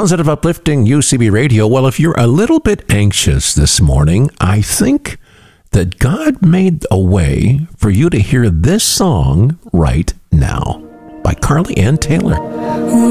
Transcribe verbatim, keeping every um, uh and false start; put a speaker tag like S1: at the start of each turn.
S1: sounds of uplifting U C B Radio. Well, if you're a little bit anxious this morning, I think that God made a way for you to hear this song right now by Carly Ann Taylor.